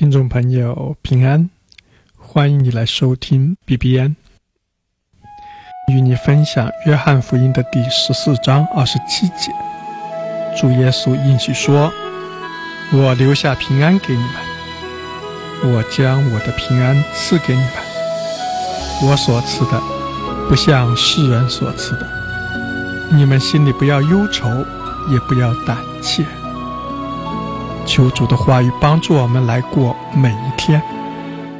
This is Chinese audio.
听众朋友平安，欢迎你来收听 BBN， 与你分享约翰福音的第14章27节。主耶稣应许说，我留下平安给你们，我将我的平安赐给你们，我所赐的不像世人所赐的，你们心里不要忧愁，也不要胆怯。求主的话语帮助我们来过每一天。